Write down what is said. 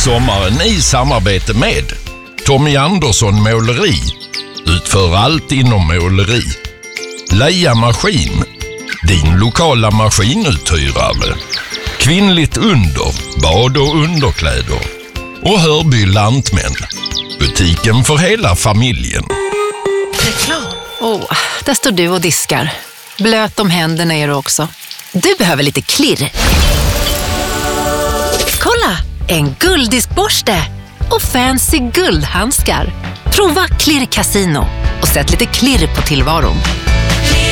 sommaren i samarbete med Tommy Andersson Måleri. Utför allt inom måleri. Leia Maskin, din lokala maskinuthyrare. Kvinnligt under, bad- och underkläder. Och Hörby Lantmän, butiken för hela familjen. Reklam. Där står du och diskar. Blöt om händerna är du också. Du behöver lite klirr. Kolla, en gulddiskborste och fancy guldhandskar. Prova Klirr Casino och sätt lite klirr på tillvaron.